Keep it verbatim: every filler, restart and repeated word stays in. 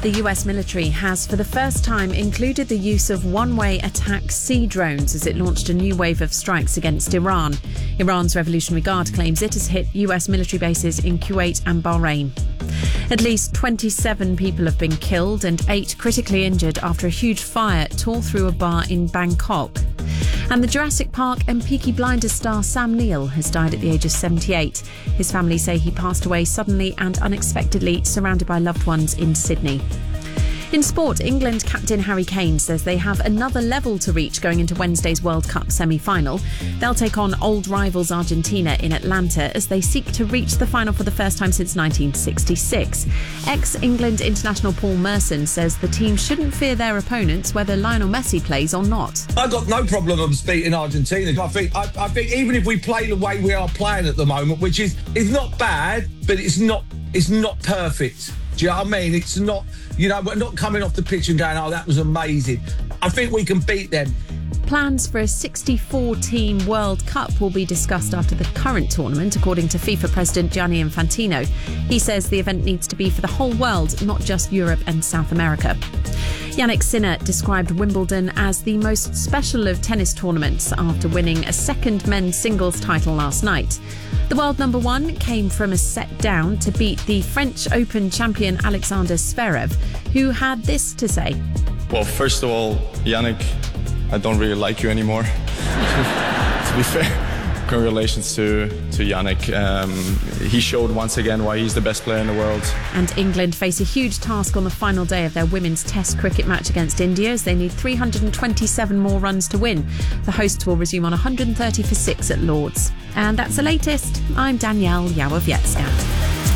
The U S military has for the first time included the use of one-way attack sea drones as it launched a new wave of strikes against Iran. Iran's Revolutionary Guard claims it has hit U S military bases in Kuwait and Bahrain. At least twenty-seven people have been killed and eight critically injured after a huge fire tore through a bar in Bangkok. And the Jurassic Park and Peaky Blinders star Sam Neill has died at the age of seventy-eight. His family say he passed away suddenly and unexpectedly, surrounded by loved ones in Sydney. In sport, England captain Harry Kane says they have another level to reach going into Wednesday's World Cup semi-final. They'll take on old rivals Argentina in Atlanta as they seek to reach the final for the first time since nineteen sixty-six. Ex-England international Paul Merson says the team shouldn't fear their opponents whether Lionel Messi plays or not. I've got no problem of beating Argentina. I think, I, I think even if we play the way we are playing at the moment, which is, is not bad, but it's not, it's not perfect. Do you know what I mean? It's not, you know, we're not coming off the pitch and going, oh, that was amazing. I think we can beat them. Plans for a sixty-four team World Cup will be discussed after the current tournament, according to FIFA President Gianni Infantino. He says the event needs to be for the whole world, not just Europe and South America. Jannik Sinner described Wimbledon as the most special of tennis tournaments after winning a second men's singles title last night. The world number one came from a set down to beat the French Open champion Alexander Zverev, who had this to say. Well, first of all, Jannik, I don't really like you anymore. To be fair, congratulations to, to Jannik. Um, he showed once again why he's the best player in the world. And England face a huge task on the final day of their women's Test cricket match against India as they need three hundred twenty-seven more runs to win. The hosts will resume on one hundred thirty for six at Lord's. And that's the latest. I'm Danielle Yawowiecka.